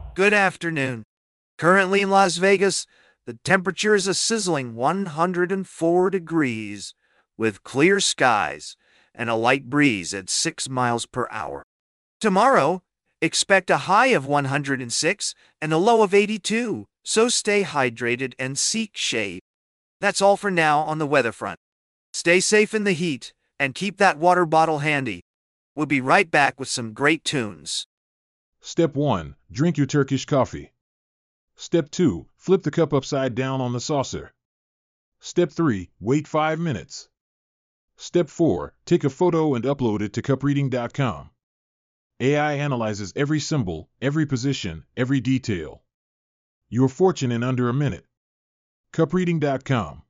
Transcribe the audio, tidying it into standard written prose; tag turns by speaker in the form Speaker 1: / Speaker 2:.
Speaker 1: Good afternoon. Currently in Las Vegas, the temperature is a sizzling 104 degrees with clear skies and a light breeze at 6 miles per hour. Tomorrow, expect a high of 106 and a low of 82, so stay hydrated and seek shade. That's all for now on the weather front. Stay safe in the heat and keep that water bottle handy. We'll be right back with some great tunes.
Speaker 2: Step 1. Drink your Turkish coffee. Step 2. Flip the cup upside down on the saucer. Step 3. Wait 5 minutes. Step 4. Take a photo and upload it to cupreading.com. AI analyzes every symbol, every position, every detail. Your fortune in under a minute. cupreading.com